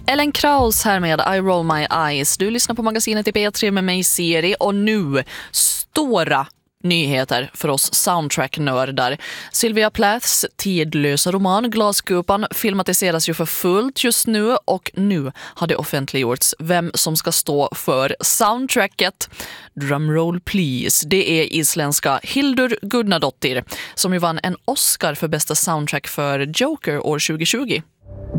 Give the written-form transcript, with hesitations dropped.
Ellen Kraus här med I Roll My Eyes. Du lyssnar på magasinet i P3 med mig Siri och nu stora nyheter för oss soundtrack-nördar. Sylvia Plaths tidlösa roman Glaskupan filmatiseras ju för fullt just nu och nu har det offentliggjorts vem som ska stå för soundtracket. Drumroll please. Det är isländska Hildur Guðnadóttir som ju vann en Oscar för bästa soundtrack för Joker år 2020.